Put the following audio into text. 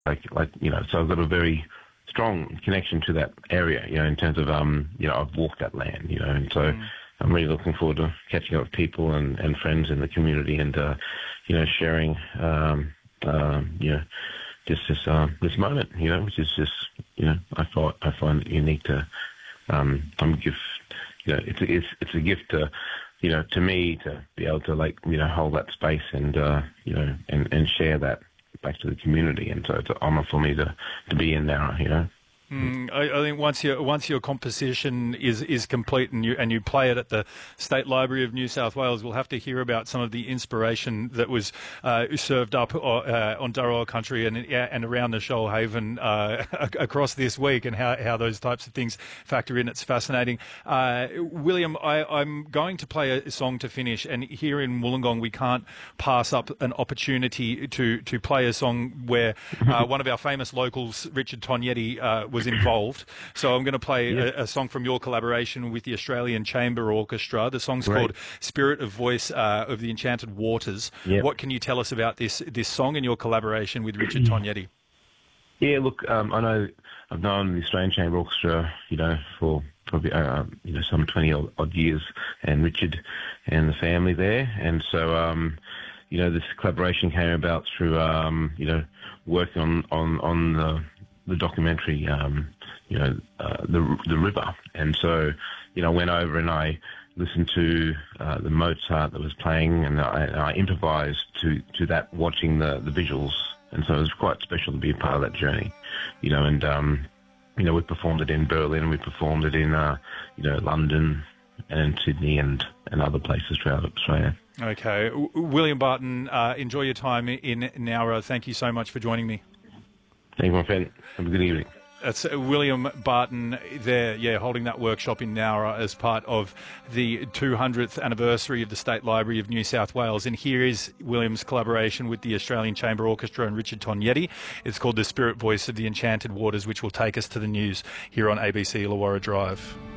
So I've got a very strong connection to that area, in terms of, I've walked that land, and so I'm really looking forward to catching up with people and friends in the community and, sharing, just this moment, which is just, I find it unique to, I'm gift, it's a gift to, to me to be able to hold that space and, and share that back to the community. And so it's an honour for me to be in Nowra, I think once your composition is complete and you play it at the State Library of New South Wales, we'll have to hear about some of the inspiration that was served up on Dharawal country and around the Shoalhaven across this week, and how those types of things factor in. It's fascinating. William, I'm going to play a song to finish, and here in Wollongong we can't pass up an opportunity to play a song where one of our famous locals, Richard Tognetti, was involved. So I'm going to play a song from your collaboration with the Australian Chamber Orchestra. The song's called Spirit of Voice of the Enchanted Waters. Yep. What can you tell us about this song and your collaboration with Richard Tognetti? Yeah, look, I know I've known the Australian Chamber Orchestra, for probably, some 20 odd years, and Richard and the family there. And so, this collaboration came about through, working on the documentary, the river. And so, I went over and I listened to the Mozart that was playing, and I improvised to that, watching the visuals. And so it was quite special to be a part of that journey, and, we performed it in Berlin, we performed it in, London and Sydney and other places throughout Australia. Okay. William Barton, enjoy your time in Nowra. Thank you so much for joining me. Thank you, my friend. Have a good evening. That's William Barton there, holding that workshop in Nowra as part of the 200th anniversary of the State Library of New South Wales. And here is William's collaboration with the Australian Chamber Orchestra and Richard Tognetti. It's called The Spirit Voice of the Enchanted Waters, which will take us to the news here on ABC Illawarra Drive.